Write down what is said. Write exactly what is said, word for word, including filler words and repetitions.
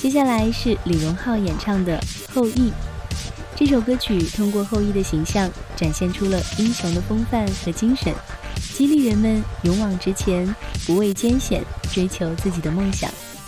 接下来是李荣浩演唱的《后羿》。这首歌曲通过后羿的形象，展现出了英雄的风范和精神，激励人们勇往直前，不畏艰险，追求自己的梦想。